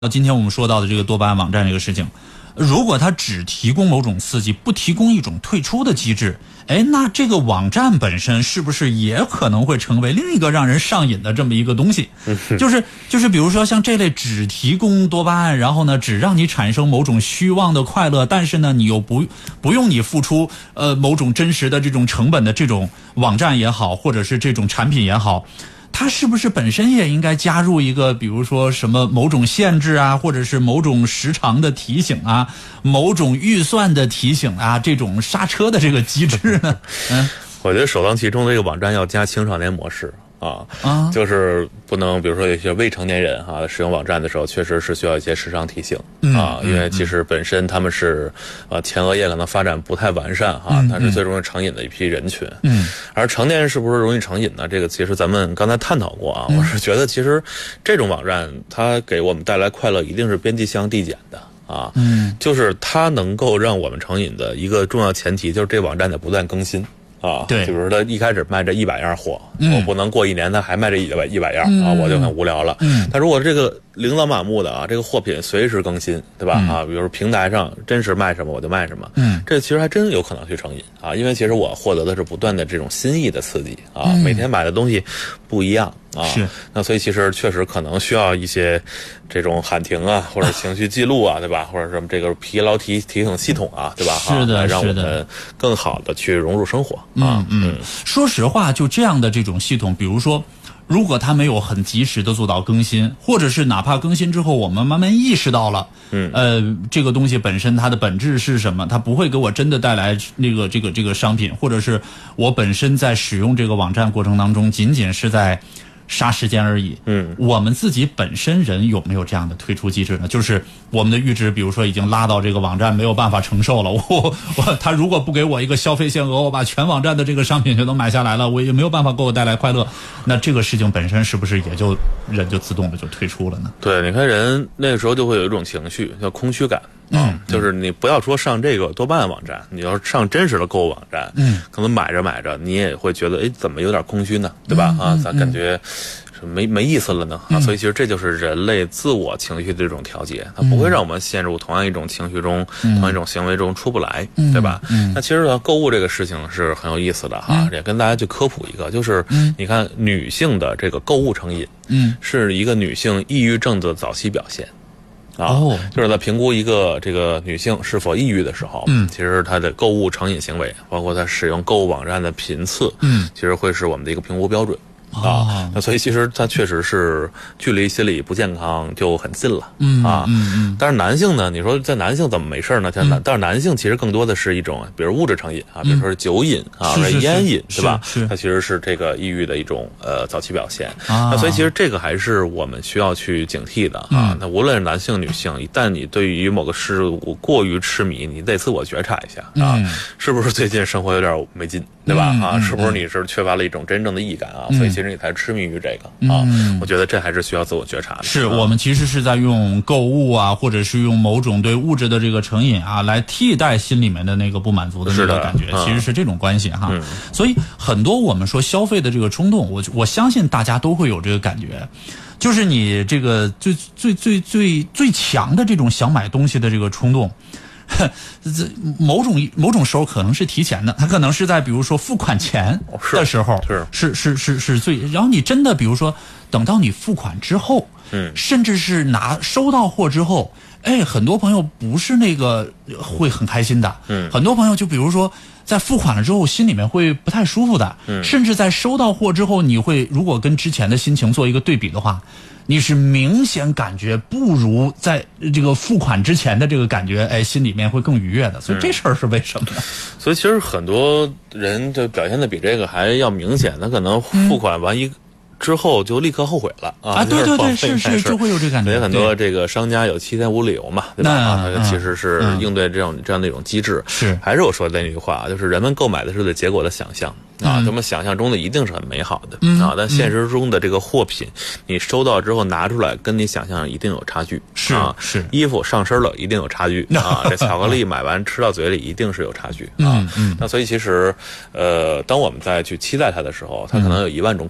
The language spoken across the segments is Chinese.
今天我们说到的这个多巴胺网站这个事情，如果它只提供某种刺激，不提供一种退出的机制，那这个网站本身是不是也可能会成为另一个让人上瘾的这么一个东西？就是比如说像这类只提供多巴胺，然后呢只让你产生某种虚妄的快乐，但是呢你又不用你付出某种真实的这种成本的这种网站也好，或者是这种产品也好，它是不是本身也应该加入一个比如说什么某种限制啊，或者是某种时长的提醒啊，某种预算的提醒啊，这种刹车的这个机制呢？ 我觉得首当其冲的这个网站要加青少年模式就是不能比如说有些未成年人使用网站的时候确实是需要一些时常提醒因为其实本身他们是前额叶可能发展不太完善它是最容易成瘾的一批人群而成年人是不是容易成瘾呢？这个其实咱们刚才探讨过我是觉得其实这种网站它给我们带来快乐一定是边际效应递减的就是它能够让我们成瘾的一个重要前提就是这网站得不断更新对， 就比如他一开始卖这100样货我不能过1年他还卖这100样我就很无聊了但如果这个琳琅满目的这个货品随时更新，对吧比如说平台上真实卖什么我就卖什么这其实还真有可能去成瘾因为其实我获得的是不断的这种新意的刺激每天买的东西不一样是， 那所以其实确实可能需要一些这种喊停或者情绪记录对吧？或者什么这个疲劳提醒系统对吧？ 是的， 让我们更好的去融入生活说实话，就这样的这种系统，比如说，如果它没有很及时的做到更新，或者是哪怕更新之后，我们慢慢意识到了，这个东西本身它的本质是什么，它不会给我真的带来这个商品，或者是我本身在使用这个网站过程当中，仅仅是在杀时间而已。我们自己本身人有没有这样的退出机制呢？就是我们的阈值，比如说已经拉到这个网站没有办法承受了，他如果不给我一个消费限额，我把全网站的这个商品全都买下来了，我也没有办法给我带来快乐，那这个事情本身是不是也就人就自动的就退出了呢？ 对，你看人那个时候就会有一种情绪叫空虚感。就是你不要说上这个多巴胺网站，你要上真实的购物网站，可能买着你也会觉得，怎么有点空虚呢，对吧？咱感觉没意思了呢所以其实这就是人类自我情绪的这种调节，它不会让我们陷入同样一种情绪中，同样一种行为中出不来，对吧？那其实呢，购物这个事情是很有意思的也跟大家去科普一个，就是你看女性的这个购物成瘾，是一个女性抑郁症的早期表现。就是在评估一个这个女性是否抑郁的时候，其实她的购物成瘾行为，包括她使用购物网站的频次，其实会是我们的一个评估标准。那所以其实它确实是距离心理不健康就很近了但是男性呢，你说在男性怎么没事呢？但是男性其实更多的是一种比如物质成瘾比如说是酒瘾烟瘾，对吧？它其实是这个抑郁的一种早期表现那所以其实这个还是我们需要去警惕的那无论是男性女性，一旦你对于某个事物过于痴迷，你得自我觉察一下是不是最近生活有点没劲，对吧？是不是你是缺乏了一种真正的意义感所以其实你才痴迷于这个我觉得这还是需要自我觉察的。 是我们其实是在用购物或者是用某种对物质的这个成瘾来替代心里面的那个不满足的那个感觉，其实是这种关系所以很多我们说消费的这个冲动，我相信大家都会有这个感觉，就是你这个最强的这种想买东西的这个冲动。某种时候可能是提前的，它可能是在比如说付款前的时候是最，然后你真的比如说等到你付款之后，甚至是收到货之后，很多朋友不是那个会很开心的，很多朋友就比如说在付款了之后心里面会不太舒服的，甚至在收到货之后，你会如果跟之前的心情做一个对比的话，你是明显感觉不如在这个付款之前的这个感觉，心里面会更愉悦的。所以这事儿是为什么呢？ 所以其实很多人就表现的比这个还要明显，他可能付款完之后就立刻后悔了对，是就会有这感觉。 所以很多这个商家有7天无理由嘛，对吧？其实是应对这样的一种机制。 是， 还是我说的那句话，就是人们购买的是对结果的想象咱们想象中的一定是很美好的但现实中的这个货品，你收到之后拿出来，跟你想象一定有差距。 是衣服上身了，一定有差距这巧克力买完吃到嘴里，一定是有差距那所以其实当我们再去期待它的时候，它可能有1万种可能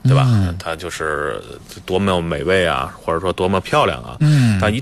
对吧？它就是多么美味啊，或者说多么漂亮啊。但一